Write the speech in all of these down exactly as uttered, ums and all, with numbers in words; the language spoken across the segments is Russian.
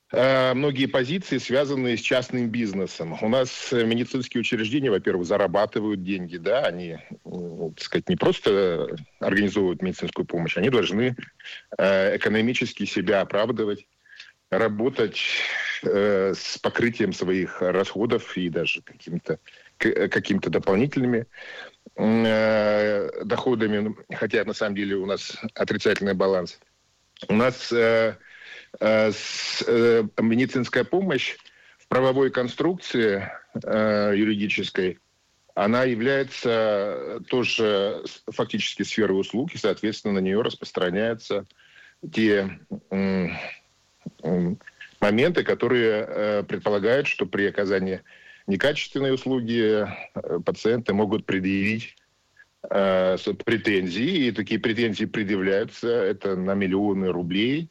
э, многие позиции, связанные с частным бизнесом. У нас медицинские учреждения, во-первых, зарабатывают деньги, да, они, ну, так сказать, не просто организовывают медицинскую помощь, они должны э, экономически себя оправдывать, работать э, с покрытием своих расходов и даже каким-то, к, каким-то дополнительными э, доходами, хотя на самом деле у нас отрицательный баланс. У нас э, э, с, э, медицинская помощь в правовой конструкции э, юридической, она является тоже фактически сферой услуг, и, соответственно, на нее распространяются те э, э, моменты, которые э, предполагают, что при оказании некачественной услуги э, пациенты могут предъявить э, претензии, и такие претензии предъявляются, это на миллионы рублей.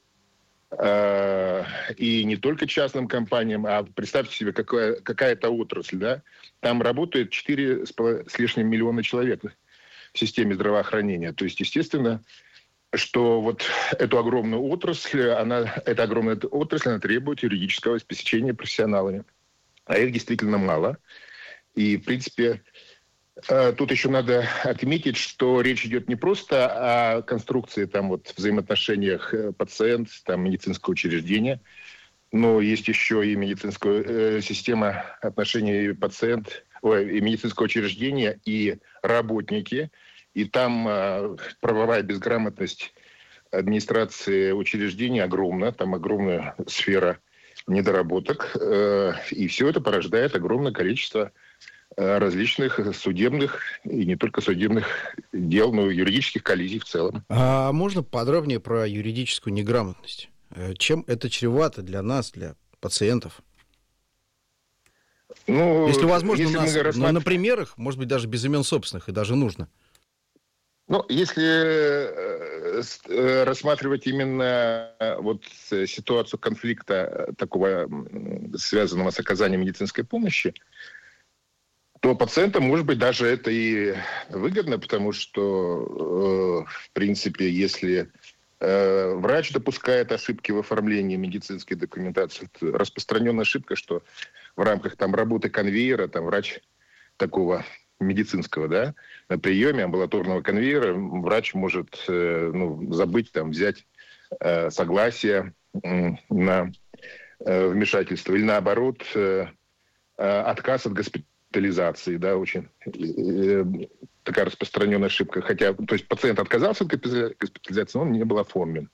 И не только частным компаниям, а представьте себе, какая, какая-то отрасль, да? Там работает четыре с лишним миллиона человек в системе здравоохранения. То есть, естественно, что вот эту огромную отрасль, она, эта огромная отрасль, она требует юридического обеспечения профессионалами. А их действительно мало. И, в принципе, тут еще надо отметить, что речь идет не просто о конструкции, там, вот, взаимоотношениях пациент, там, медицинского учреждения, но есть еще и медицинская э, система отношений пациент, ой, и медицинского учреждения и работники. И там э, правовая безграмотность администрации учреждения огромна, там огромная сфера недоработок. Э, и все это порождает огромное количество различных судебных и не только судебных дел, но и юридических коллизий в целом. А можно подробнее про юридическую неграмотность? Чем это чревато для нас, для пациентов? Ну, если возможно, если нас, рассматр... на примерах, может быть, даже без имен собственных, и даже нужно. Ну, если рассматривать именно вот ситуацию конфликта такого, связанного с оказанием медицинской помощи, то пациентам, может быть, даже это и выгодно, потому что, э, в принципе, если э, врач допускает ошибки в оформлении медицинской документации, это распространенная ошибка, что в рамках там работы конвейера, там врач такого медицинского, да, на приеме амбулаторного конвейера врач может э, ну, забыть там взять э, согласие э, на э, вмешательство или наоборот э, э, отказ от госпитализации. Да, очень э, такая распространенная ошибка. Хотя, то есть пациент отказался от госпитализации, но он не был оформлен.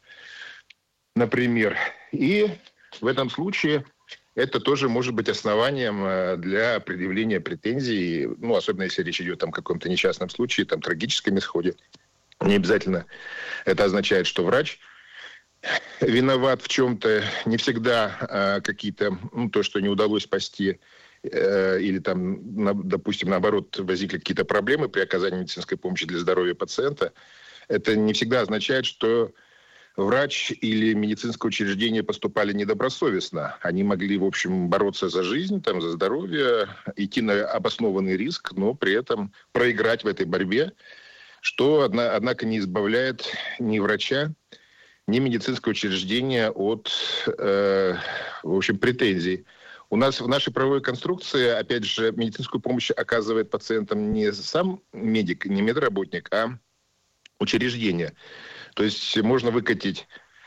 Например. И в этом случае это тоже может быть основанием для предъявления претензий, ну, особенно если речь идет там, о каком-то несчастном случае, там, трагическом исходе. Не обязательно это означает, что врач виноват в чем-то. Не всегда а, какие-то, ну, то, что не удалось спасти, или там, допустим, наоборот, возникли какие-то проблемы при оказании медицинской помощи для здоровья пациента, это не всегда означает, что врач или медицинское учреждение поступали недобросовестно. Они могли, в общем, бороться за жизнь, там, за здоровье, идти на обоснованный риск, но при этом проиграть в этой борьбе, что, однако, не избавляет ни врача, ни медицинское учреждение от, э, в общем, претензий. У нас в нашей правовой конструкции, опять же, медицинскую помощь оказывает пациентам не сам медик, не медработник, а учреждение. То есть можно выкатить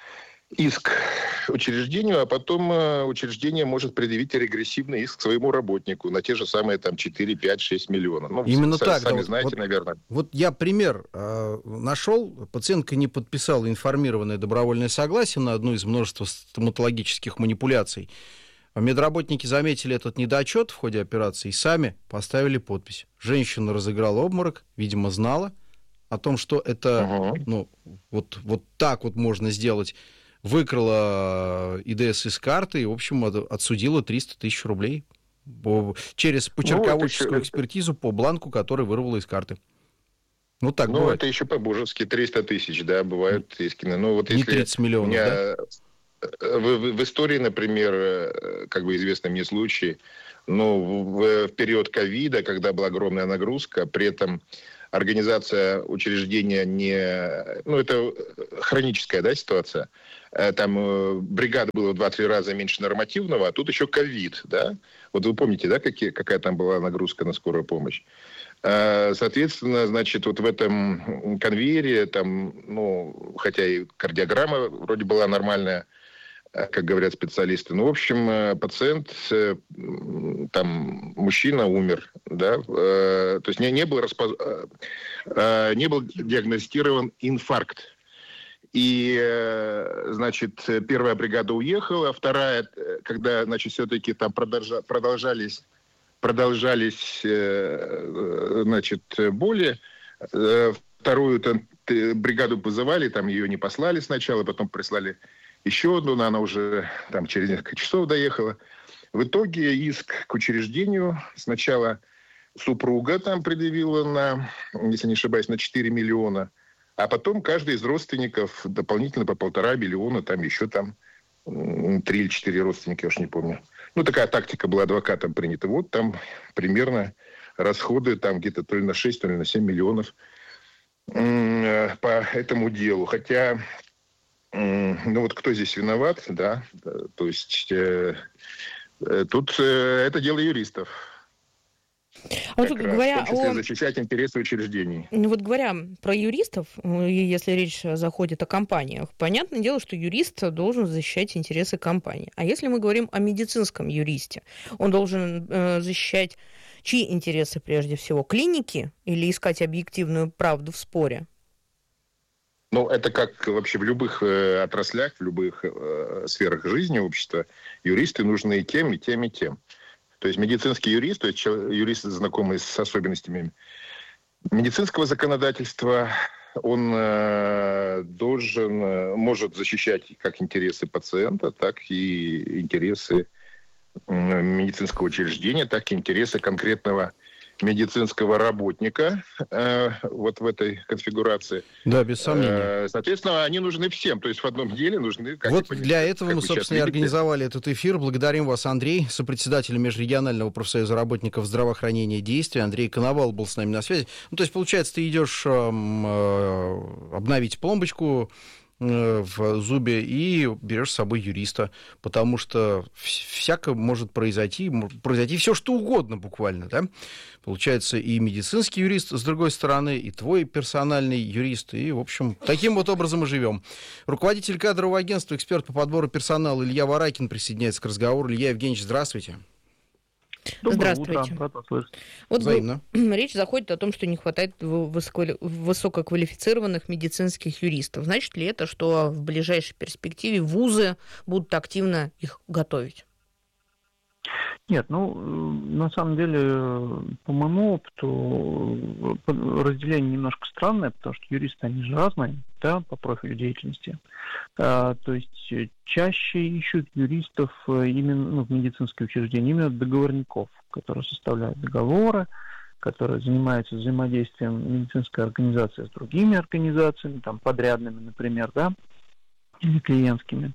иск учреждению, а потом учреждение может предъявить регрессивный иск своему работнику на те же самые там четыре, пять, шесть миллионов. Ну, именно так. Сами да, знаете, вот, наверное. Вот я пример э, нашел. Пациентка не подписала информированное добровольное согласие на одну из множества стоматологических манипуляций. Медработники заметили этот недочет в ходе операции и сами поставили подпись. Женщина разыграла обморок, видимо, знала о том, что это, угу. ну, вот, вот так вот можно сделать. Выкрала ИДС из карты и, в общем, отсудила триста тысяч рублей через почерководческую ну, экспертизу по бланку, который вырвала из карты. Ну, так ну бывает. Это еще по-божески. триста тысяч, да, бывают иски. Ну, вот не если тридцать миллионов, меня... да? В, в, в истории, например, как бы известный мне случай, ну, в, в период ковида, когда была огромная нагрузка, при этом организация учреждения не... Ну, это хроническая, да, ситуация. Там бригада была в два-три раза меньше нормативного, а тут еще ковид, да? Вот вы помните, да, какие, какая там была нагрузка на скорую помощь? Соответственно, значит, вот в этом конвейере, там, ну, хотя и кардиограмма вроде была нормальная, как говорят специалисты. Ну, в общем, пациент, там, мужчина умер, да, то есть не, не, был, распоз... не был диагностирован инфаркт. И, значит, первая бригада уехала, вторая, когда, значит, все-таки там продолжались, продолжались, значит, боли, вторую там, бригаду вызывали, там ее не послали сначала, потом прислали еще одну, но она уже там через несколько часов доехала. В итоге иск к учреждению сначала супруга там предъявила на, если не ошибаюсь, на четыре миллиона, а потом каждый из родственников дополнительно по полтора миллиона, там еще там три или четыре родственника, я уж не помню. Ну, такая тактика была адвокатом принята. Вот там примерно расходы там где-то то ли на шесть, то ли на семь миллионов по этому делу. Хотя... Ну вот кто здесь виноват, да, то есть э, тут э, это дело юристов. А вот говоря раз, в том числе о... защищать интересы учреждений. Ну вот говоря про юристов, если речь заходит о компаниях, понятное дело, что юрист должен защищать интересы компании. А если мы говорим о медицинском юристе, он должен э, защищать чьи интересы прежде всего? Клиники или искать объективную правду в споре? Ну, это как вообще в любых э, отраслях, в любых э, сферах жизни общества. Юристы нужны и тем, и тем, и тем. То есть медицинский юрист, то есть юрист, знакомый с особенностями медицинского законодательства, он э, должен, э, может защищать как интересы пациента, так и интересы э, медицинского учреждения, так и интересы конкретного медицинского работника э, вот в этой конфигурации. Да, без сомнения. Э, соответственно, они нужны всем. То есть в одном деле нужны... Как вот вы, для этого как мы, собственно, и видите. организовали этот эфир. Благодарим вас, Андрей, сопредседатель Межрегионального профсоюза работников здравоохранения «Действия». Андрей Коновал был с нами на связи. Ну, то есть, получается, ты идешь э, э, обновить пломбочку в зубе и берешь с собой юриста, потому что всяко может произойти, может произойти все, что угодно буквально, да? Получается, и медицинский юрист, с другой стороны, и твой персональный юрист, и, в общем, таким вот образом и живем. Руководитель кадрового агентства, эксперт по подбору персонала Илья Варакин присоединяется к разговору. Илья Евгеньевич, здравствуйте. Доброе Здравствуйте. Утро. Вот Взаимно. Речь заходит о том, что не хватает высококвалифицированных медицинских юристов. Значит ли это, что в ближайшей перспективе вузы будут активно их готовить? Нет, ну, на самом деле, по моему опыту, разделение немножко странное, потому что юристы, они же разные, да, по профилю деятельности. А, то есть чаще ищут юристов именно, ну, в медицинские учреждения, именно договорников, которые составляют договоры, которые занимаются взаимодействием медицинской организации с другими организациями, там, подрядными, например, да, или клиентскими.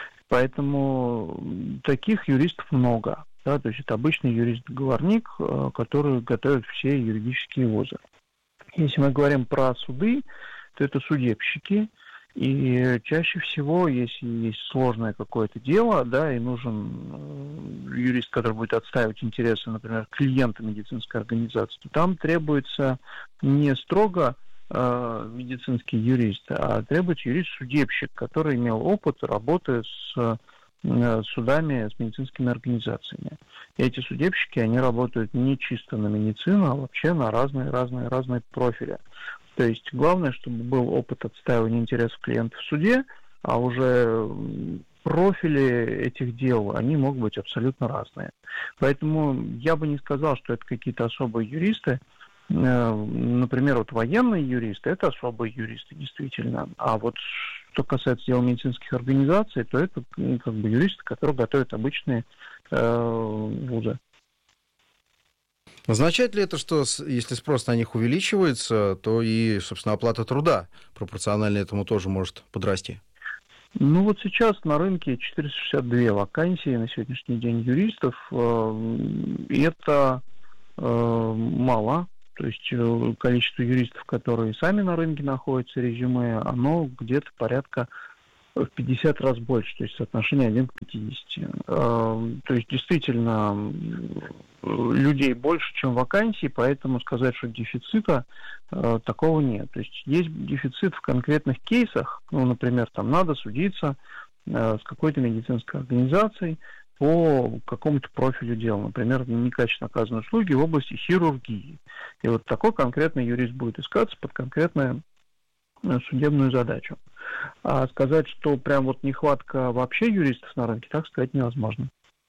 Поэтому таких юристов много. Да, то есть это обычный юрист-договорник, который готовит все юридические вузы. Если мы говорим про суды, то это судебщики. И чаще всего, если есть сложное какое-то дело, да, и нужен юрист, который будет отстаивать интересы, например, клиента медицинской организации, то там требуется не строго э, медицинский юрист, а требуется юрист-судебщик, который имел опыт работы с судами, с медицинскими организациями. И эти судебщики, они работают не чисто на медицину, а вообще на разные-разные-разные профили. То есть главное, чтобы был опыт отстаивания интересов клиента в суде, а уже профили этих дел, они могут быть абсолютно разные. Поэтому я бы не сказал, что это какие-то особые юристы. Например, вот военные юристы – это особые юристы, действительно. А вот что касается дела медицинских организаций, то это, ну, как бы юристы, которые готовят обычные э, вузы. Означает ли это, что если спрос на них увеличивается, то и, собственно, оплата труда пропорционально этому тоже может подрасти? Ну вот сейчас на рынке четыреста шестьдесят две вакансии на сегодняшний день юристов, э, и это э, мало. То есть количество юристов, которые сами на рынке находятся, резюме, оно где-то порядка в пятьдесят раз больше, то есть соотношение один к пятидесяти. То есть действительно людей больше, чем вакансий, поэтому сказать, что дефицита такого нет. То есть есть дефицит в конкретных кейсах, ну, например, там надо судиться с какой-то медицинской организацией по какому-то профилю дела, например, некачественно оказанные услуги в области хирургии. И вот такой конкретный юрист будет искаться под конкретную судебную задачу. А сказать, что прям вот нехватка вообще юристов на рынке, так сказать невозможно.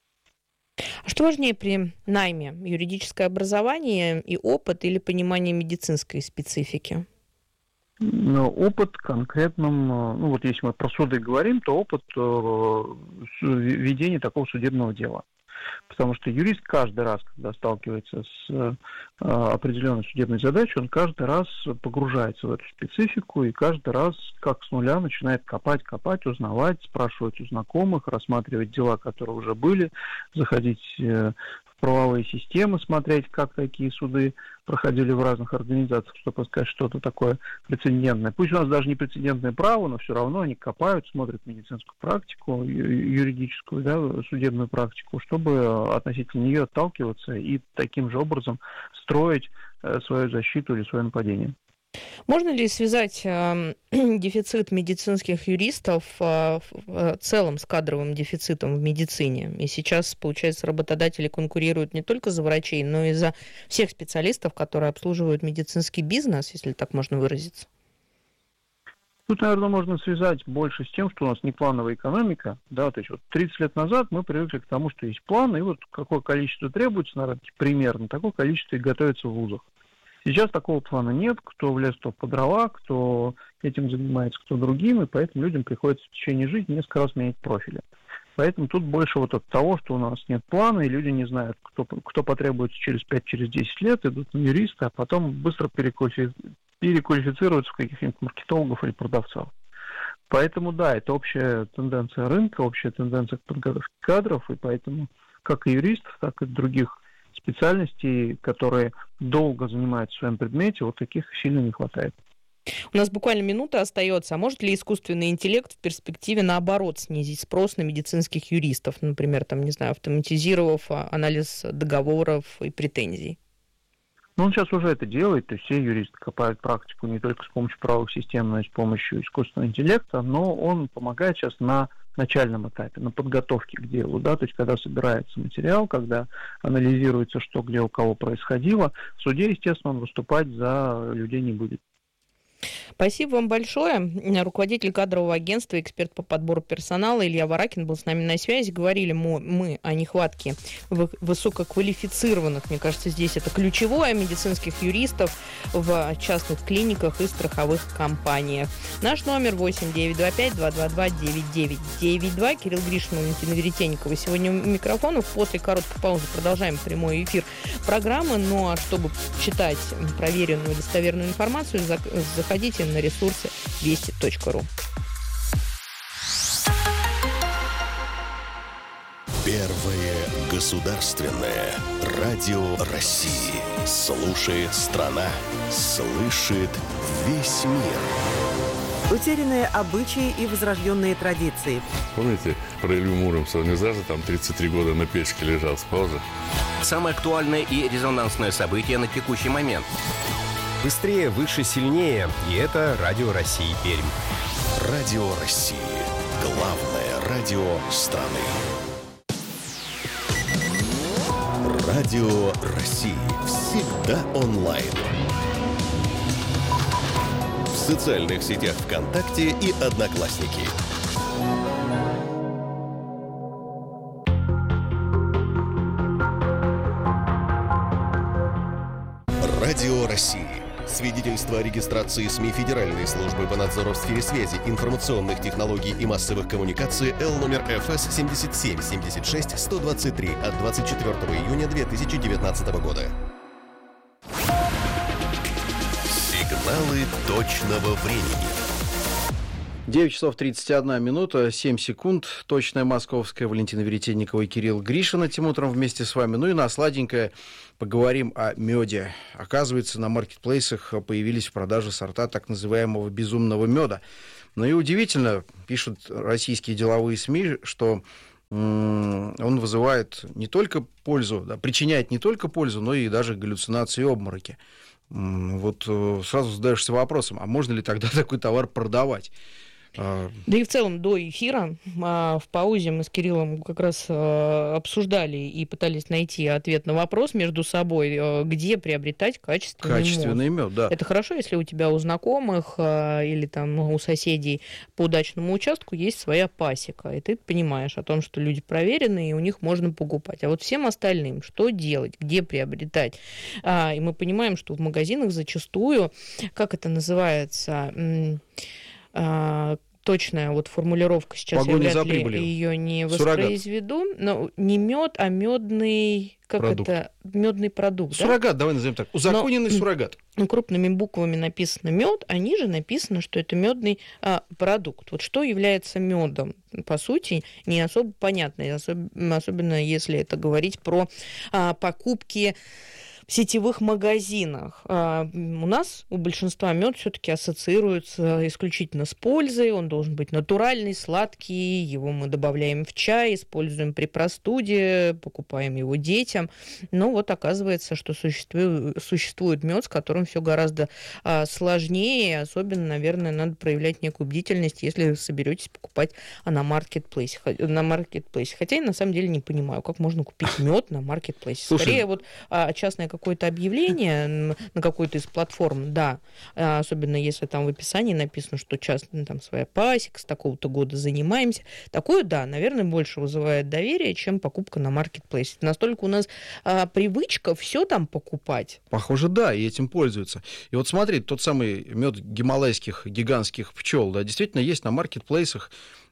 А что важнее при найме? Юридическое образование и опыт или понимание медицинской специфики? Опыт конкретном, ну вот если мы про суды говорим, то опыт ведения такого судебного дела. Потому что юрист каждый раз, когда сталкивается с э, определенной судебной задачей, он каждый раз погружается в эту специфику и каждый раз, как с нуля, начинает копать, копать, узнавать, спрашивать у знакомых, рассматривать дела, которые уже были, заходить э, в правовые системы, смотреть, как такие суды проходили в разных организациях, чтобы сказать что-то такое прецедентное. Пусть у нас даже не прецедентное право, но все равно они копают, смотрят медицинскую практику, юридическую, да, судебную практику, чтобы относительно нее отталкиваться и таким же образом строить свою защиту или свое нападение. Можно ли связать э, дефицит медицинских юристов э, в целом с кадровым дефицитом в медицине? И сейчас, получается, работодатели конкурируют не только за врачей, но и за всех специалистов, которые обслуживают медицинский бизнес, если так можно выразиться. Тут, наверное, можно связать больше с тем, что у нас неплановая экономика. Да, то есть вот тридцать лет назад мы привыкли к тому, что есть план, и вот какое количество требуется на рынке, примерно, такое количество и готовится в вузах. Сейчас такого плана нет, кто в лес, кто по дрова, кто этим занимается, кто другим, и поэтому людям приходится в течение жизни несколько раз менять профили. Поэтому тут больше вот от того, что у нас нет плана, и люди не знают, кто, кто потребуется через пять через десять лет, идут на юриста, а потом быстро переквалифи... переквалифицируются в каких-нибудь маркетологов или продавцов. Поэтому да, это общая тенденция рынка, общая тенденция к подготовке кадров, и поэтому как и юристов, так и других специальностей, которые долго занимаются в своем предмете, вот таких сильно не хватает. У нас буквально минута остается. А может ли искусственный интеллект в перспективе, наоборот, снизить спрос на медицинских юристов? Например, там, не знаю, автоматизировав анализ договоров и претензий? Ну, он сейчас уже это делает, то есть все юристы копают практику не только с помощью правовых систем, но и с помощью искусственного интеллекта, но он помогает сейчас на начальном этапе, на подготовке к делу, да, то есть когда собирается материал, когда анализируется, что где у кого происходило, в суде, естественно, он выступать за людей не будет. Спасибо вам большое. Руководитель кадрового агентства, эксперт по подбору персонала Илья Варакин был с нами на связи. Говорили мы, мы о нехватке высококвалифицированных, мне кажется, здесь это ключевое, медицинских юристов в частных клиниках и страховых компаниях. Наш номер восемь девятьсот двадцать пять двести двадцать два девяносто девять девяносто два. Кирилл Гришин, Валентина Веретенникова сегодня у микрофонов. После короткой паузы продолжаем прямой эфир программы. Ну а чтобы читать проверенную и достоверную информацию, заходите на ресурсы вести точка ру. Первое государственное радио России. Слушает страна, слышит весь мир. Утерянные обычаи и возрожденные традиции. Помните про Илью Муромца? Он не зажил там тридцать три года на печке лежал, спал же. Самое актуальное и резонансное событие на текущий момент. Быстрее, выше, сильнее. И это Радио России Пермь. Радио России. Главное радио страны. Радио России. Всегда онлайн. В социальных сетях ВКонтакте и Одноклассники. Радио России. Свидетельство о регистрации СМИ Федеральной службы по надзору в сфере связи, информационных технологий и массовых коммуникаций Л номер эф эс семьдесят семь семьдесят шесть сто двадцать три от двадцать четвёртого июня две тысячи девятнадцатого года. Сигналы точного времени. девять часов тридцать одна минута, семь секунд. Точная московская. Валентина Веретенникова и Кирилл Гришин этим утром вместе с вами. Ну и на сладенькое поговорим о меде. Оказывается, на маркетплейсах появились в продаже сорта так называемого безумного меда. Ну и удивительно, пишут российские деловые СМИ, что м- он вызывает не только пользу, да, причиняет не только пользу, но и даже галлюцинации и обмороки. М- вот сразу задаешься вопросом, а можно ли тогда такой товар продавать? Да и в целом до эфира в паузе мы с Кириллом как раз обсуждали и пытались найти ответ на вопрос между собой, где приобретать качественный, качественный мед. мед да. Это хорошо, если у тебя у знакомых или там у соседей по дачному участку есть своя пасека, и ты понимаешь о том, что люди проверенные, и у них можно покупать. А вот всем остальным что делать, где приобретать? И мы понимаем, что в магазинах зачастую, как это называется... точная вот формулировка сейчас, я вряд ли ее не воспроизведу, но не мед, а медный, как продукт. это, медный продукт. Суррогат, да? Давай назовем так, узаконенный но, суррогат. Крупными буквами написано мед, а ниже написано, что это медный а, продукт. Вот что является медом, по сути, не особо понятно, особенно, особенно если это говорить про а, покупки в сетевых магазинах. А у нас, у большинства, мед все-таки ассоциируется исключительно с пользой. Он должен быть натуральный, сладкий. Его мы добавляем в чай, используем при простуде, покупаем его детям. Но вот оказывается, что существует, существует мед, с которым все гораздо а, сложнее. Особенно, наверное, надо проявлять некую бдительность, если вы соберетесь покупать на маркетплейсе. На маркетплейсе. Хотя я на самом деле не понимаю, как можно купить мед на маркетплейсе. Слушай, скорее вот а, частная какое-то объявление на какой-то из платформ, да, особенно если там в описании написано, что часто там своя пасека, с такого-то года занимаемся. Такое, да, наверное, больше вызывает доверие, чем покупка на маркетплейсе. Настолько у нас а, привычка все там покупать. Похоже, да, и этим пользуются. И вот смотри, тот самый мед гималайских гигантских пчел, да, действительно есть на маркетплейсах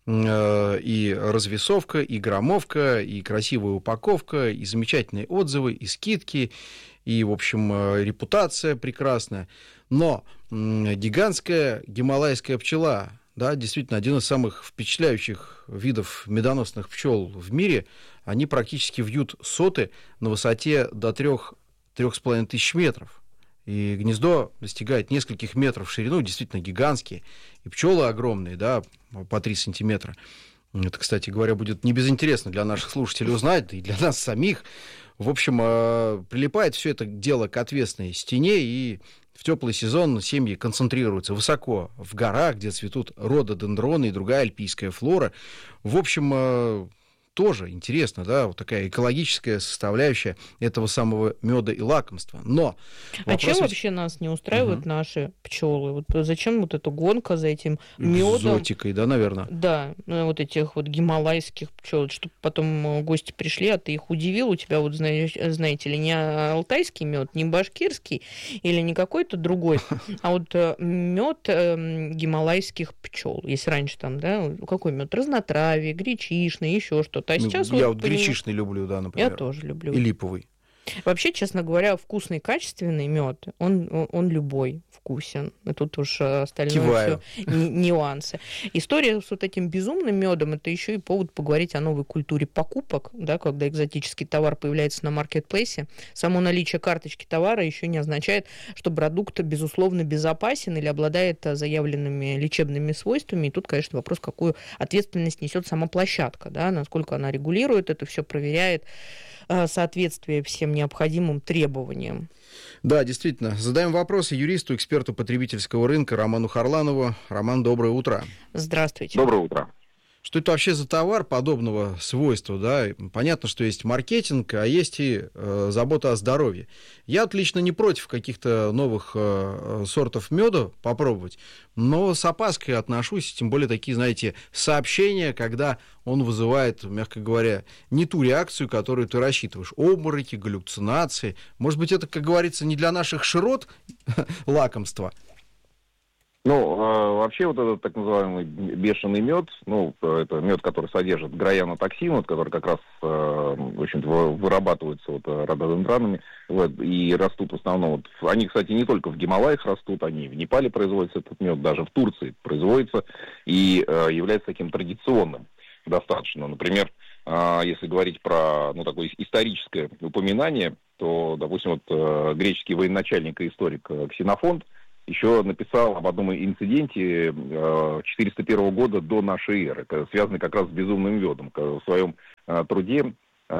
и развесовка, и граммовка, и красивая упаковка, и замечательные отзывы, и скидки, и, в общем, репутация прекрасная. Но гигантская гималайская пчела, да, действительно, один из самых впечатляющих видов медоносных пчел в мире, они практически вьют соты на высоте до трех-трех с половиной тысяч метров. И гнездо достигает нескольких метров в ширину, действительно гигантские. И пчелы огромные, да, по три сантиметра. Это, кстати говоря, будет не безинтересно для наших слушателей узнать, да и для нас самих. В общем, прилипает все это дело к отвесной стене, и в теплый сезон семьи концентрируются высоко в горах, где цветут рододендроны и другая альпийская флора. В общем, тоже интересно, да, вот такая экологическая составляющая этого самого меда и лакомства. Но а чем ведь... вообще нас не устраивают угу. наши пчелы? Вот зачем вот эта гонка за этим медом? Экзотикой, да, наверное. Да, вот этих вот гималайских пчел, чтобы потом гости пришли, а ты их удивил, у тебя вот, знаете ли, не алтайский мед, не башкирский или не какой-то другой, а вот мед гималайских пчел. Если раньше там, да, какой мед? Разнотравие, гречишный, еще что-то. А сейчас я вот вот гречишный люблю, да, например. Я тоже люблю. И липовый. Вообще, честно говоря, вкусный, качественный мед, он, он, он любой вкусен. И тут уж остальное все нюансы. История с вот этим безумным медом — это еще и повод поговорить о новой культуре покупок, да, когда экзотический товар появляется на маркетплейсе. Само наличие карточки товара еще не означает, что продукт, безусловно, безопасен или обладает заявленными лечебными свойствами. И тут, конечно, вопрос, какую ответственность несет сама площадка, да, насколько она регулирует это все, проверяет соответствие всем необходимым требованиям. Да, действительно. Задаем вопросы юристу, эксперту потребительского рынка Роману Харланову. Роман, доброе утро. Здравствуйте. Доброе утро. Что это вообще за товар подобного свойства? Да? Понятно, что есть маркетинг, а есть и э, забота о здоровье. Я вот лично не против каких-то новых э, сортов меда попробовать, но с опаской отношусь, тем более такие, знаете, сообщения, когда он вызывает, мягко говоря, не ту реакцию, которую ты рассчитываешь. Обмороки, галлюцинации. Может быть, это, как говорится, не для наших широт лакомства? Ну, вообще вот этот так называемый бешеный мед, ну, это мед, который содержит граянотоксин, вот, который как раз, в общем-то, вырабатывается вот рододендронами, вот, и растут в основном, вот, они, кстати, не только в Гималаях растут, они в Непале производится этот мед, даже в Турции производится и является таким традиционным достаточно. Например, если говорить про, ну, такое историческое упоминание, то, допустим, вот греческий военачальник и историк Ксенофонт еще написал об одном инциденте четыреста первого года до нашей эры, связанный как раз с безумным медом. В своем труде,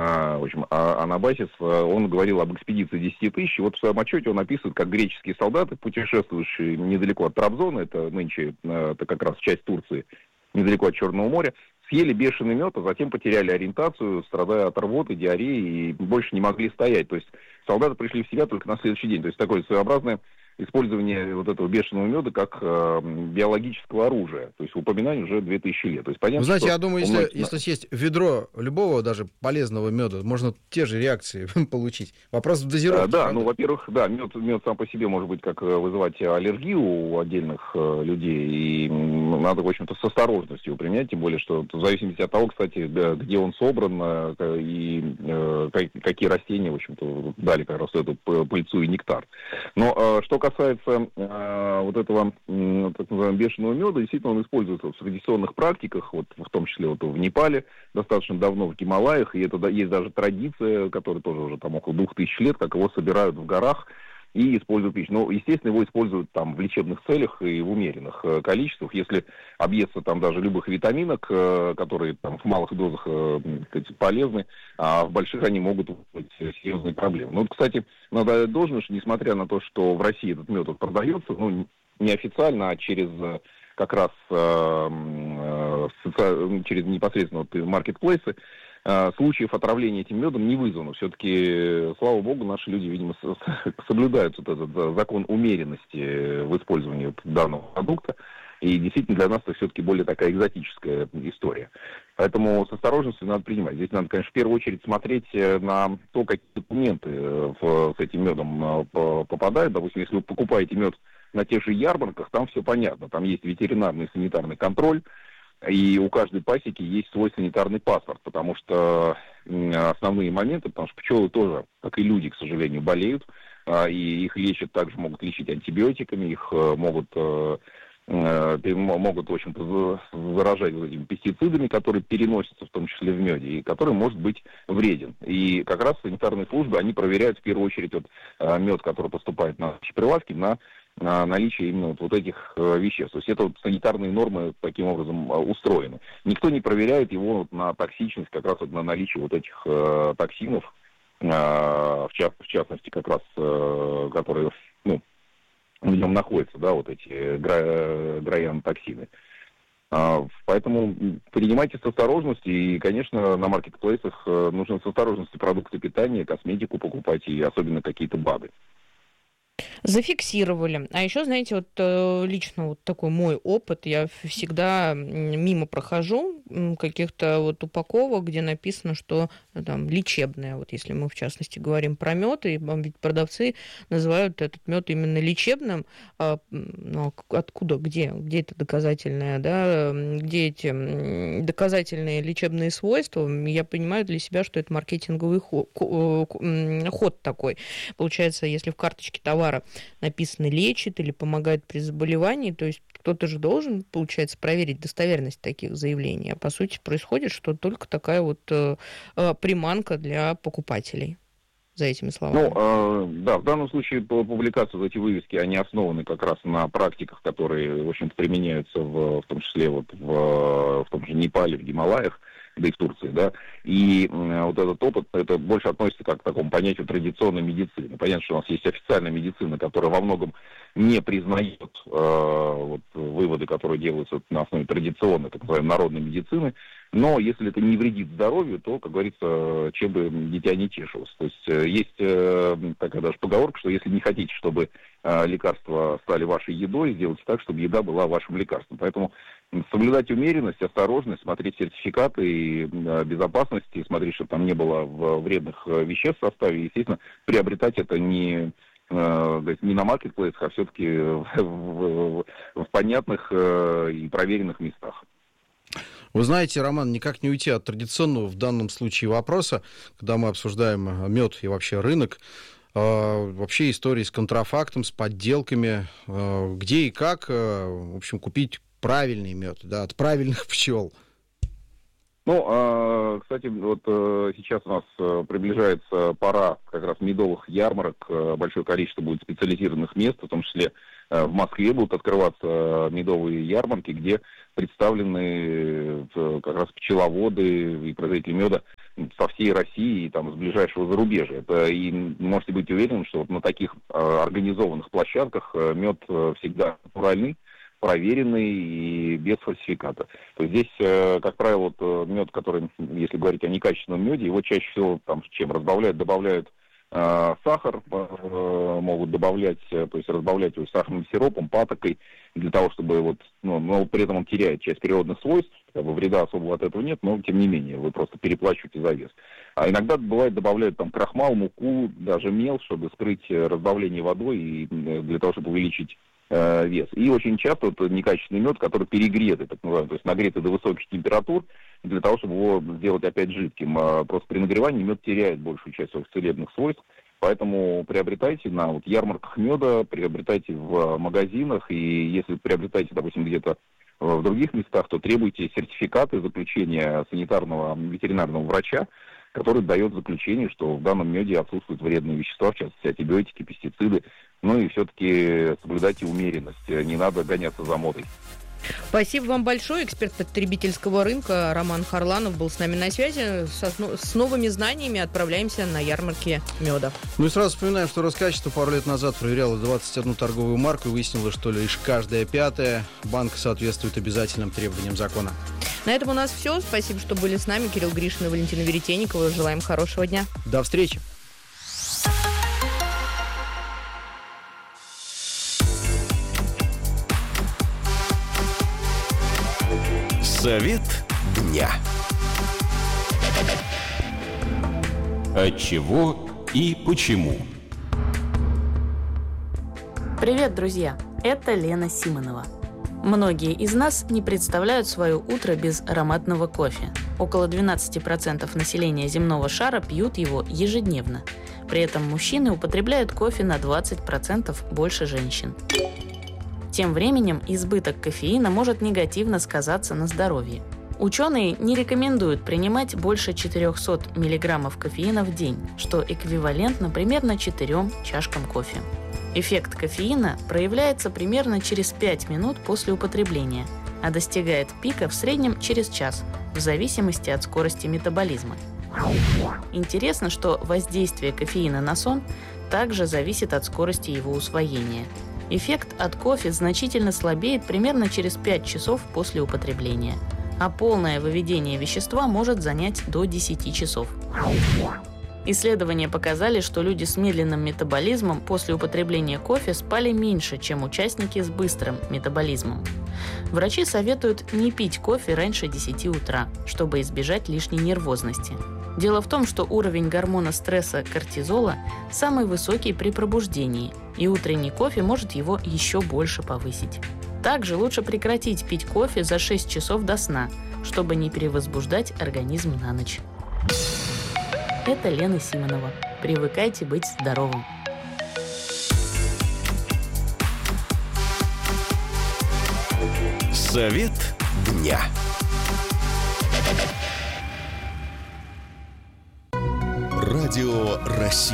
в общем, Анабасис, он говорил об экспедиции десяти тысяч. Вот в своем отчете он описывает, как греческие солдаты, путешествующие недалеко от Трабзона, это нынче это как раз часть Турции, недалеко от Черного моря, съели бешеный мед, а затем потеряли ориентацию, страдая от рвоты, диареи, и больше не могли стоять. То есть солдаты пришли в себя только на следующий день. То есть такое своеобразное использование вот этого бешеного меда как э, биологического оружия. То есть упоминание уже две тысячи лет. То есть понятно, Вы знаете, что я думаю, если, многих... если съесть ведро любого даже полезного меда, можно те же реакции получить. Вопрос в дозировке. Да, правда? ну, во-первых, да, мед, мед сам по себе может быть как вызывать аллергию у отдельных э, людей, и надо, в общем-то, с осторожностью его применять, тем более, что в зависимости от того, кстати, где он собран, э, и э, какие растения, в общем-то, дали как раз эту пыльцу и нектар. Но э, что касается э, вот этого э, так называемого бешеного меда, действительно он используется в традиционных практиках, вот, в том числе вот в Непале, достаточно давно в Гималаях, и это да, есть даже традиция, которая тоже уже там около двух тысяч лет, как его собирают в горах и используют пищу. Но, естественно, его используют там в лечебных целях и в умеренных э, количествах. Если объесться там даже любых витаминок, э, которые там в малых дозах э, сказать, полезны, а в больших они могут быть серьезные проблемы. Ну, вот, кстати, надо отдать должное, что несмотря на то, что в России этот мед продается, ну, не официально, а через как раз э, э, соци... через непосредственно вот, маркетплейсы, случаев отравления этим медом не вызвано. Все-таки, слава богу, наши люди, видимо, соблюдают вот этот закон умеренности в использовании данного продукта. И действительно для нас это все-таки более такая экзотическая история. Поэтому с осторожностью надо принимать. Здесь надо, конечно, в первую очередь смотреть на то, какие документы в, с этим медом попадают. Допустим, если вы покупаете мед на тех же ярмарках, там все понятно. Там есть ветеринарный и санитарный контроль. И у каждой пасеки есть свой санитарный паспорт, потому что основные моменты, потому что пчелы тоже, как и люди, к сожалению, болеют, и их лечат, также могут лечить антибиотиками, их могут, могут в общем-то, заражать этими пестицидами, которые переносятся в том числе в меде, и который может быть вреден. И как раз санитарные службы, они проверяют в первую очередь вот мед, который поступает на прилавки, на на наличие именно вот, вот этих э, веществ. То есть это вот санитарные нормы таким образом э, устроены. Никто не проверяет его вот, на токсичность, как раз вот, на наличие вот этих э, токсинов, э, в, ча- в частности, как раз, э, которые ну, в нем находятся, да, вот эти гра- граянотоксины. Э, поэтому принимайте с осторожностью, и, конечно, на маркетплейсах э, нужно с осторожностью продукты питания, косметику покупать, и особенно какие-то БАДы. Зафиксировали. А еще, знаете, вот лично вот такой мой опыт, я всегда мимо прохожу каких-то вот упаковок, где написано, что там лечебное, вот если мы в частности говорим про мед, и ведь продавцы называют этот мед именно лечебным, а, ну, откуда, где, где это доказательное, да, где эти доказательные лечебные свойства, я понимаю для себя, что это маркетинговый ход, ход такой. Получается, если в карточке товара написано «лечит» или «помогает при заболевании», то есть кто-то же должен, получается, проверить достоверность таких заявлений. А по сути происходит, что только такая вот э, приманка для покупателей за этими словами. Ну, э, да, в данном случае по публикации вот эти вывески, они основаны как раз на практиках, которые, в общем-то, применяются в, в том числе вот в, в том же Непале, в Гималаях, да и в Турции, да, и э, вот этот опыт, это больше относится как к такому понятию традиционной медицины. Понятно, что у нас есть официальная медицина, которая во многом не признает э, вот, выводы, которые делаются на основе традиционной, так называемой, народной медицины, но если это не вредит здоровью, то, как говорится, чем бы дитя не тешилось. То есть э, есть э, такая даже поговорка, что если не хотите, чтобы э, лекарства стали вашей едой, сделайте так, чтобы еда была вашим лекарством. Поэтому соблюдать умеренность, осторожность, смотреть сертификаты и э, безопасности, смотреть, чтобы там не было вредных веществ в составе, естественно, приобретать это не э, не на маркетплейсах, а все-таки в, в, в понятных э, и проверенных местах. Вы знаете, Роман, никак не уйти от традиционного в данном случае вопроса, когда мы обсуждаем мед и вообще рынок, э, вообще истории с контрафактом, с подделками, э, где и как, э, в общем, купить правильный мед, да, от правильных пчел. Ну, кстати, вот сейчас у нас приближается пора как раз медовых ярмарок, большое количество будет специализированных мест, в том числе в Москве будут открываться медовые ярмарки, где представлены как раз пчеловоды и производители меда со всей России и там с ближайшего зарубежья. Это, и можете быть уверены, что вот на таких организованных площадках мед всегда натуральный, проверенный и без фальсификата. То есть здесь, как правило, вот мед, который, если говорить о некачественном меде, его чаще всего там чем разбавляют, добавляют э, сахар, э, могут добавлять, то есть разбавлять его сахарным сиропом, патокой, для того, чтобы вот, ну, но при этом он теряет часть природных свойств, как бы вреда особого от этого нет, но тем не менее вы просто переплачиваете за вес. А иногда бывает добавляют там крахмал, муку, даже мел, чтобы скрыть разбавление водой и для того, чтобы увеличить вес. И очень часто это некачественный мед, который перегретый, так называемый, то есть нагретый до высоких температур, для того, чтобы его сделать опять жидким. А просто при нагревании мед теряет большую часть своих целебных свойств, поэтому приобретайте на вот ярмарках меда, приобретайте в магазинах, и если приобретаете, допустим, где-то в других местах, то требуйте сертификаты, заключения санитарного ветеринарного врача, который дает заключение, что в данном меде отсутствуют вредные вещества, в частности антибиотики, пестициды. Ну и все-таки соблюдайте умеренность, не надо гоняться за модой. Спасибо вам большое. Эксперт потребительского рынка Роман Харланов был с нами на связи. Со, с новыми знаниями отправляемся на ярмарки меда. Ну и сразу вспоминаем, что Роскачество пару лет назад проверяло двадцать одну торговую марку и выяснилось, что лишь каждая пятая банка соответствует обязательным требованиям закона. На этом у нас все. Спасибо, что были с нами. Кирилл Гришин и Валентина Веретенникова. Желаем хорошего дня. До встречи. Совет дня. От чего и почему? Привет, друзья! Это Лена Симонова. Многие из нас не представляют свое утро без ароматного кофе. Около двенадцать процентов населения земного шара пьют его ежедневно. При этом мужчины употребляют кофе на двадцать процентов больше женщин. Тем временем избыток кофеина может негативно сказаться на здоровье. Ученые не рекомендуют принимать больше четыреста миллиграммов кофеина в день, что эквивалентно примерно четырем чашкам кофе. Эффект кофеина проявляется примерно через пять минут после употребления, а достигает пика в среднем через час, в зависимости от скорости метаболизма. Интересно, что воздействие кофеина на сон также зависит от скорости его усвоения. Эффект от кофе значительно слабеет примерно через пять часов после употребления, а полное выведение вещества может занять до десяти часов. Исследования показали, что люди с медленным метаболизмом после употребления кофе спали меньше, чем участники с быстрым метаболизмом. Врачи советуют не пить кофе раньше десяти утра, чтобы избежать лишней нервозности. Дело в том, что уровень гормона стресса кортизола самый высокий при пробуждении, и утренний кофе может его еще больше повысить. Также лучше прекратить пить кофе за шесть часов до сна, чтобы не перевозбуждать организм на ночь. Это Лена Симонова. Привыкайте быть здоровым. Совет дня. Радио России.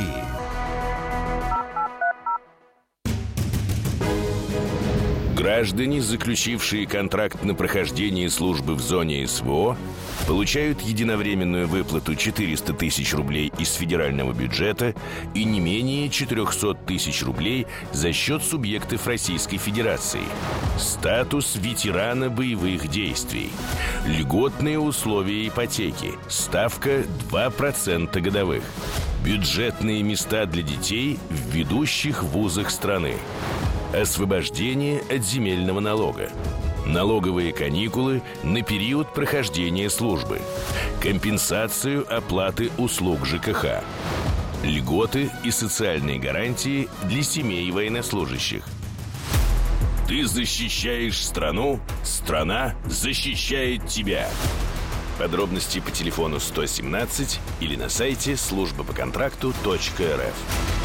Граждане, заключившие контракт на прохождение службы в зоне СВО, получают единовременную выплату четыреста тысяч рублей из федерального бюджета и не менее четыреста тысяч рублей за счет субъектов Российской Федерации. Статус ветерана боевых действий. Льготные условия ипотеки. Ставка два процента годовых. Бюджетные места для детей в ведущих вузах страны. Освобождение от земельного налога. Налоговые каникулы на период прохождения службы. Компенсацию оплаты услуг ЖКХ. Льготы и социальные гарантии для семей военнослужащих. Ты защищаешь страну, страна защищает тебя. Подробности по телефону сто семнадцать или на сайте служба по контракту точка эр эф.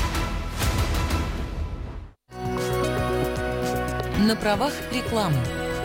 На правах рекламы.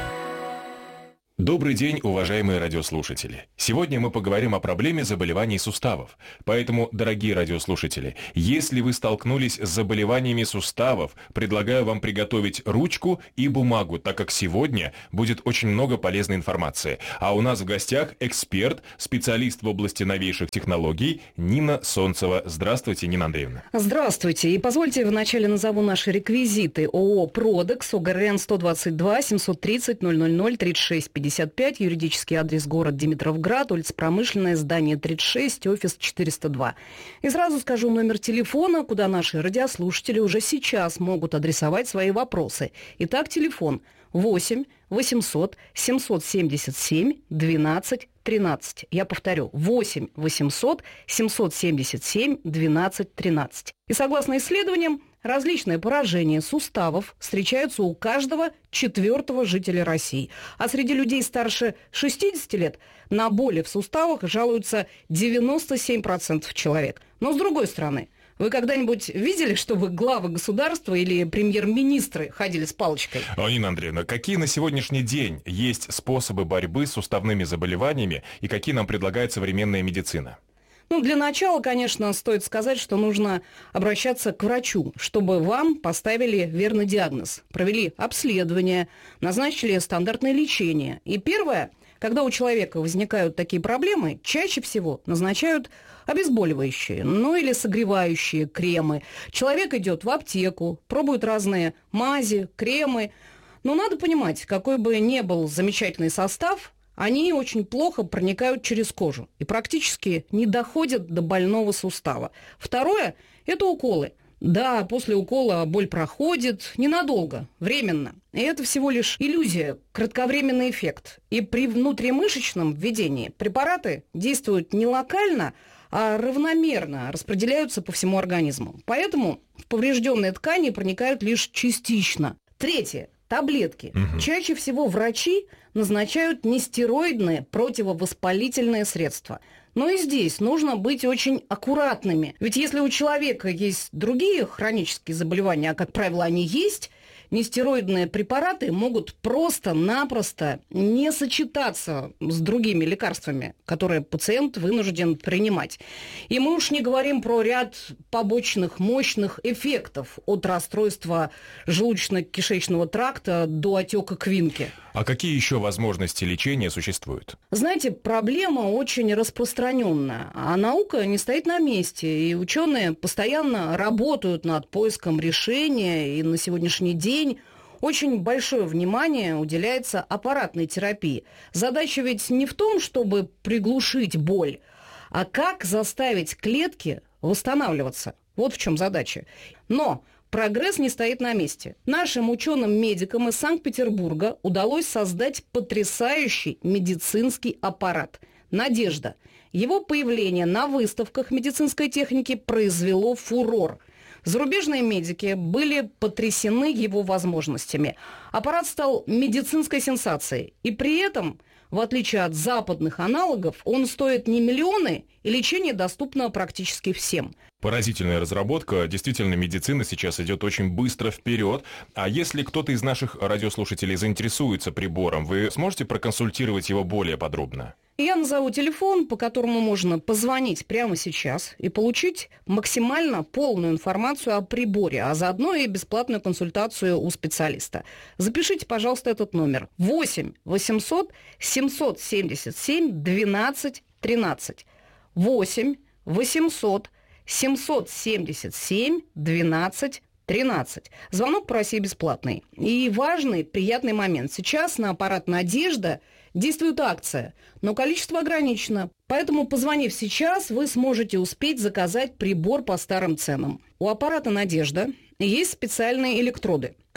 Добрый день, уважаемые радиослушатели. Сегодня мы поговорим о проблеме заболеваний суставов. Поэтому, дорогие радиослушатели, если вы столкнулись с заболеваниями суставов, предлагаю вам приготовить ручку и бумагу, так как сегодня будет очень много полезной информации. А у нас в гостях эксперт, специалист в области новейших технологий Нина Солнцева. Здравствуйте, Нина Андреевна. Здравствуйте. И позвольте вначале назову наши реквизиты. ООО «Продекс», ОГРН сто двадцать два семьсот тридцать ноль ноль ноль тридцать шесть пятьдесят пять, юридический адрес город Димитровград, улица Промышленная, здание тридцать шесть, офис четыреста два. И сразу скажу номер телефона, куда наши радиослушатели уже сейчас могут адресовать свои вопросы. Итак, телефон восемь восемьсот семьсот семьдесят семь двенадцать тринадцать. Я повторю, восемь восемьсот семьсот семьдесят семь двенадцать тринадцать. И согласно исследованиям, различные поражения суставов встречаются у каждого четвертого жителя России. А среди людей старше шестидесяти лет на боли в суставах жалуются девяносто семь процентов человек. Но с другой стороны, вы когда-нибудь видели, чтобы главы государства или премьер-министры ходили с палочкой? Нина Андреевна, какие на сегодняшний день есть способы борьбы с суставными заболеваниями и какие нам предлагает современная медицина? Ну, для начала, конечно, стоит сказать, что нужно обращаться к врачу, чтобы вам поставили верный диагноз, провели обследование, назначили стандартное лечение. И первое, когда у человека возникают такие проблемы, чаще всего назначают обезболивающие, ну или согревающие кремы. Человек идет в аптеку, пробует разные мази, кремы. Но надо понимать, какой бы ни был замечательный состав, они очень плохо проникают через кожу и практически не доходят до больного сустава. Второе – это уколы. Да, после укола боль проходит ненадолго, временно. И это всего лишь иллюзия, кратковременный эффект. И при внутримышечном введении препараты действуют не локально, а равномерно распределяются по всему организму. Поэтому в поврежденные ткани проникают лишь частично. Третье. Таблетки. Угу. Чаще всего врачи назначают нестероидные противовоспалительные средства. Но и здесь нужно быть очень аккуратными. Ведь если у человека есть другие хронические заболевания, а, как правило, они есть, нестероидные препараты могут просто-напросто не сочетаться с другими лекарствами, которые пациент вынужден принимать. И мы уж не говорим про ряд побочных мощных эффектов от расстройства желудочно-кишечного тракта до отека квинки. А какие еще возможности лечения существуют? Знаете, проблема очень распространенная, а наука не стоит на месте, и ученые постоянно работают над поиском решения, и на сегодняшний день очень большое внимание уделяется аппаратной терапии. Задача ведь не в том, чтобы приглушить боль, а как заставить клетки восстанавливаться. Вот в чем задача. Но прогресс не стоит на месте. Нашим ученым-медикам из Санкт-Петербурга удалось создать потрясающий медицинский аппарат «Надежда». Его появление на выставках медицинской техники произвело фурор. Зарубежные медики были потрясены его возможностями. Аппарат стал медицинской сенсацией. И при этом, в отличие от западных аналогов, он стоит не миллионы, и лечение доступно практически всем. Поразительная разработка. Действительно, медицина сейчас идет очень быстро вперед. А если кто-то из наших радиослушателей заинтересуется прибором, вы сможете проконсультировать его более подробно? Я назову телефон, по которому можно позвонить прямо сейчас и получить максимально полную информацию о приборе, а заодно и бесплатную консультацию у специалиста. Запишите, пожалуйста, этот номер. восемь восемьсот семьсот семьдесят семь двенадцать тринадцать. восемь восемьсот семьсот семьдесят семь двенадцать тринадцать. Звонок по России бесплатный. И важный, приятный момент. Сейчас на аппарат «Надежда» действует акция, но количество ограничено. Поэтому, позвонив сейчас, вы сможете успеть заказать прибор по старым ценам. У аппарата «Надежда» есть специальные электроды,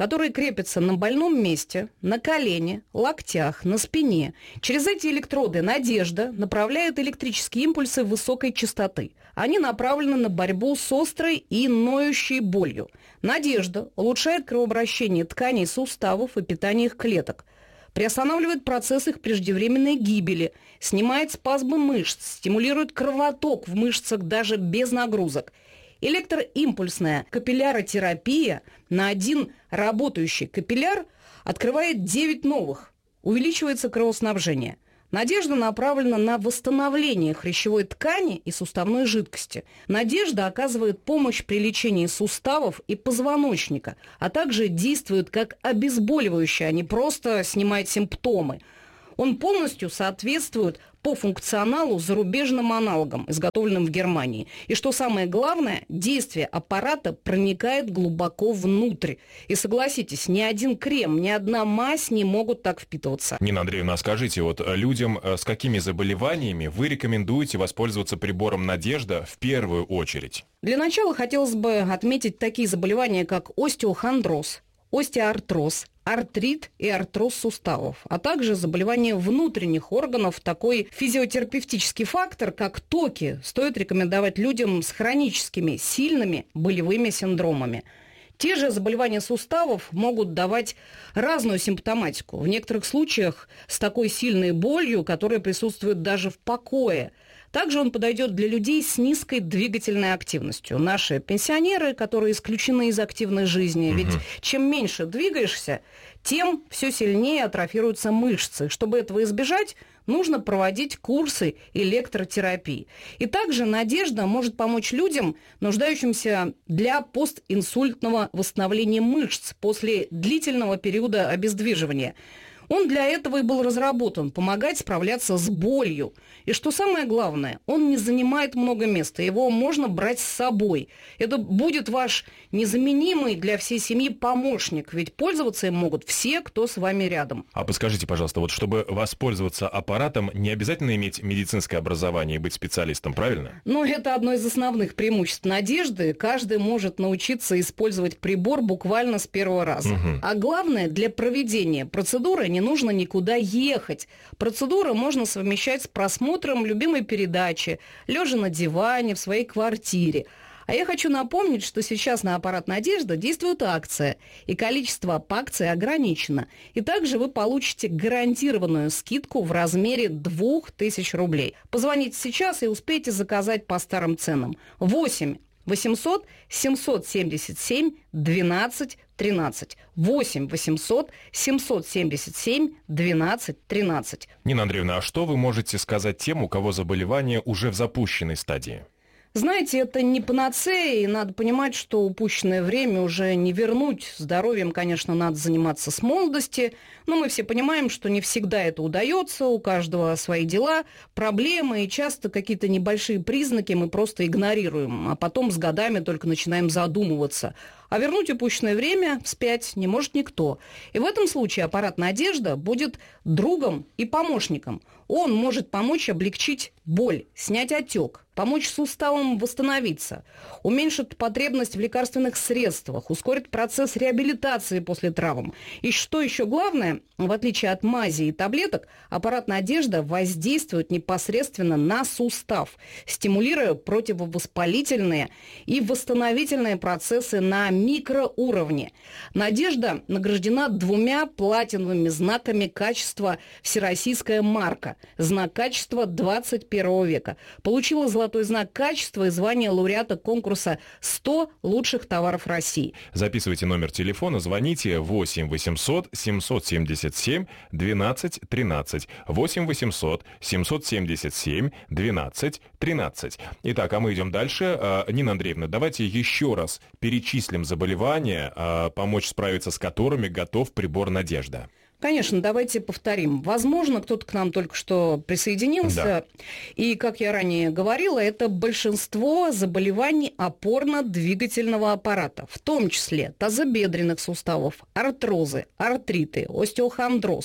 которые крепятся на больном месте, на колене, локтях, на спине. Через эти электроды «Надежда» направляет электрические импульсы высокой частоты. Они направлены на борьбу с острой и ноющей болью. «Надежда» улучшает кровообращение тканей суставов и питание их клеток, приостанавливает процесс их преждевременной гибели, снимает спазмы мышц, стимулирует кровоток в мышцах даже без нагрузок. Электроимпульсная капилляротерапия на один работающий капилляр открывает девять новых. Увеличивается кровоснабжение. «Надежда» направлена на восстановление хрящевой ткани и суставной жидкости. «Надежда» оказывает помощь при лечении суставов и позвоночника, а также действует как обезболивающее, а не просто снимает симптомы. Он полностью соответствует по функционалу зарубежным аналогам, изготовленным в Германии. И что самое главное, действие аппарата проникает глубоко внутрь. И согласитесь, ни один крем, ни одна мазь не могут так впитываться. Нина Андреевна, скажите, вот людям с какими заболеваниями вы рекомендуете воспользоваться прибором «Надежда» в первую очередь? Для начала хотелось бы отметить такие заболевания, как остеохондроз, остеоартроз, артрит и артроз суставов, а также заболевания внутренних органов. Такой физиотерапевтический фактор, как токи, стоит рекомендовать людям с хроническими, сильными болевыми синдромами. Те же заболевания суставов могут давать разную симптоматику. В некоторых случаях с такой сильной болью, которая присутствует даже в покое. Также он подойдет для людей с низкой двигательной активностью. Наши пенсионеры, которые исключены из активной жизни, угу. ведь чем меньше двигаешься, тем все сильнее атрофируются мышцы. Чтобы этого избежать, нужно проводить курсы электротерапии. И также «Надежда» может помочь людям, нуждающимся для постинсультного восстановления мышц после длительного периода обездвиживания. Он для этого и был разработан – помогать справляться с болью. И что самое главное, он не занимает много места, его можно брать с собой. Это будет ваш незаменимый для всей семьи помощник, ведь пользоваться им могут все, кто с вами рядом. А подскажите, пожалуйста, вот чтобы воспользоваться аппаратом, не обязательно иметь медицинское образование и быть специалистом, правильно? Ну, это одно из основных преимуществ «Надежды». Каждый может научиться использовать прибор буквально с первого раза. Угу. А главное, для проведения процедуры не нужно никуда ехать. Процедуру можно совмещать с просмотром любимой передачи, лежа на диване в своей квартире. А я хочу напомнить, что сейчас на аппарат «Надежда» действует акция, и количество по акции ограничено. И также вы получите гарантированную скидку в размере двух тысяч рублей. Позвоните сейчас и успейте заказать по старым ценам. восемь восемьсот семьсот семьдесят семь двенадцать тринадцать. восемь восемьсот семьсот семьдесят семь двенадцать тринадцать. Нина Андреевна, а что вы можете сказать тем, у кого заболевание уже в запущенной стадии? Знаете, это не панацея, и надо понимать, что упущенное время уже не вернуть. Здоровьем, конечно, надо заниматься с молодости, но мы все понимаем, что не всегда это удается, у каждого свои дела, проблемы, и часто какие-то небольшие признаки мы просто игнорируем, а потом с годами только начинаем задумываться. А вернуть упущенное время вспять не может никто. И в этом случае аппарат «Надежда» будет другом и помощником. Он может помочь облегчить боль, снять отек, помочь суставам восстановиться, уменьшит потребность в лекарственных средствах, ускорит процесс реабилитации после травм. И что еще главное, в отличие от мази и таблеток, аппарат «Надежда» воздействует непосредственно на сустав, стимулируя противовоспалительные и восстановительные процессы на микроуровне. «Надежда» награждена двумя платиновыми знаками качества «Всероссийская марка», знак качества двадцать первого века. Получила золотой знак качества и звание лауреата конкурса сто лучших товаров России. Записывайте номер телефона, звоните восемь восемьсот семьсот семьдесят семь двенадцать тринадцать. восемь восемьсот семьсот семьдесят семь двенадцать тринадцать. Итак, а мы идем дальше. Нина Андреевна, давайте еще раз перечислим заболевания, помочь справиться с которыми готов прибор «Надежда». Конечно, давайте повторим. Возможно, кто-то к нам только что присоединился. Да. И, как я ранее говорила, это большинство заболеваний опорно-двигательного аппарата, в том числе тазобедренных суставов, артрозы, артриты, остеохондроз,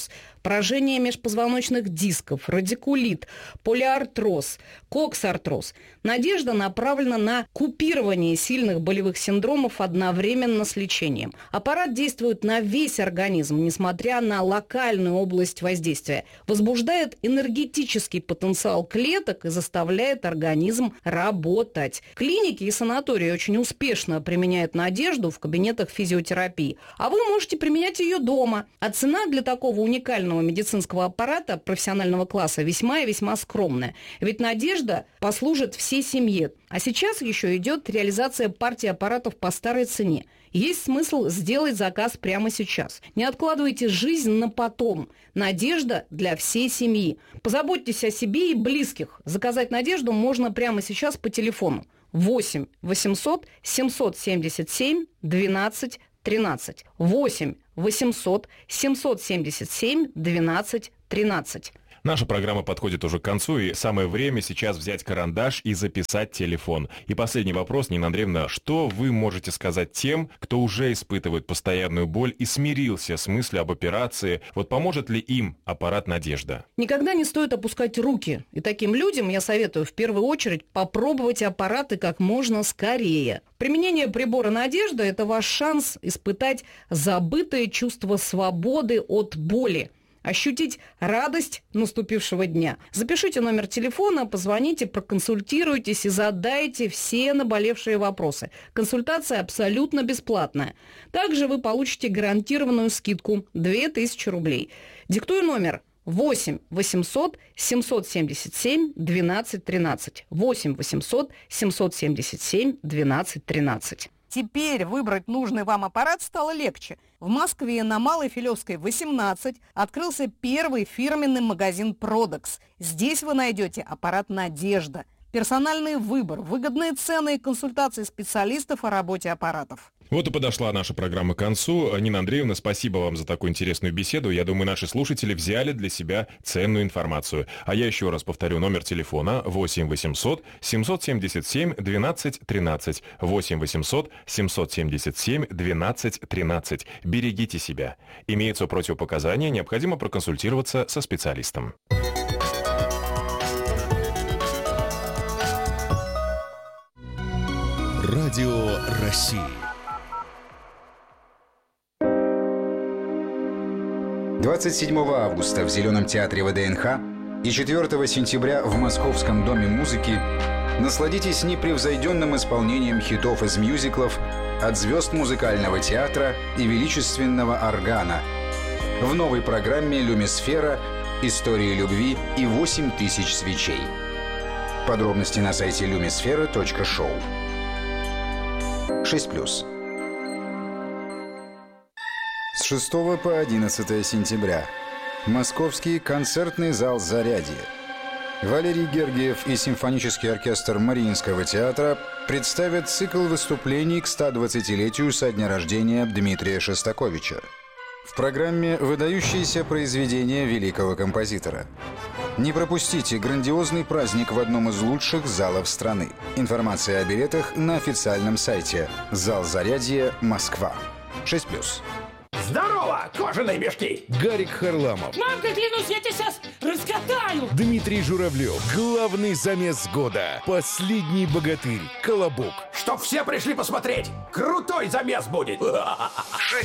поражение межпозвоночных дисков, радикулит, полиартроз, коксартроз. Надежда направлена на купирование сильных болевых синдромов одновременно с лечением. Аппарат действует на весь организм, несмотря на локальную область воздействия. Возбуждает энергетический потенциал клеток и заставляет организм работать. Клиники и санатории очень успешно применяют Надежду в кабинетах физиотерапии. А вы можете применять ее дома. А цена для такого уникального медицинского аппарата профессионального класса весьма и весьма скромная. Ведь Надежда послужит всей семье. А сейчас еще идет реализация партии аппаратов по старой цене. Есть смысл сделать заказ прямо сейчас. Не откладывайте жизнь на потом. Надежда для всей семьи. Позаботьтесь о себе и близких. Заказать Надежду можно прямо сейчас по телефону восемь восемьсот семьсот семьдесят семь двенадцать тринадцать. восемь восемьсот семьсот семьдесят семь двенадцать тринадцать. Наша программа подходит уже к концу, и самое время сейчас взять карандаш и записать телефон. И последний вопрос, Нина Андреевна, что вы можете сказать тем, кто уже испытывает постоянную боль и смирился с мыслью об операции? Вот поможет ли им аппарат «Надежда»? Никогда не стоит опускать руки. И таким людям я советую в первую очередь попробовать аппараты как можно скорее. Применение прибора «Надежда» – это ваш шанс испытать забытое чувство свободы от боли. Ощутить радость наступившего дня. Запишите номер телефона, позвоните, проконсультируйтесь и задайте все наболевшие вопросы. Консультация абсолютно бесплатная. Также вы получите гарантированную скидку две тысячи рублей. Диктую номер восемь восемьсот семьсот семьдесят семь двенадцать тринадцать. восемь восемьсот семьсот семьдесят семь двенадцать тринадцать. Теперь выбрать нужный вам аппарат стало легче. В Москве на Малой Филевской, восемнадцать, открылся первый фирменный магазин «Продекс». Здесь вы найдете аппарат «Надежда». Персональный выбор, выгодные цены и консультации специалистов о работе аппаратов. Вот и подошла наша программа к концу. Нина Андреевна, спасибо вам за такую интересную беседу. Я думаю, наши слушатели взяли для себя ценную информацию. А я еще раз повторю номер телефона восемь восемьсот семьсот семьдесят семь двенадцать тринадцать. восемь восемьсот семьсот семьдесят семь двенадцать тринадцать. Берегите себя. Имеются противопоказания, необходимо проконсультироваться со специалистом. Радио России. двадцать седьмого августа в Зеленом театре ВДНХ и четвёртого сентября в Московском доме музыки насладитесь непревзойденным исполнением хитов из мюзиклов от звезд музыкального театра и величественного органа в новой программе «Люмисфера. Истории любви и восемь тысяч свечей». Подробности на сайте люмисфера точка шоу. шесть плюс. С шестого по одиннадцатое сентября. Московский концертный зал «Зарядье». Валерий Гергиев и симфонический оркестр Мариинского театра представят цикл выступлений к стодвадцатилетию со дня рождения Дмитрия Шостаковича. В программе выдающиеся произведения великого композитора. Не пропустите грандиозный праздник в одном из лучших залов страны. Информация о билетах на официальном сайте. Зал «Зарядье», Москва. шесть плюс. Здорово, кожаные мешки! Гарик Харламов. Мамка, клянусь, я тебя сейчас раскатаю! Дмитрий Журавлев. Главный замес года. Последний богатырь. Колобок. Чтоб все пришли посмотреть! Крутой замес будет! шесть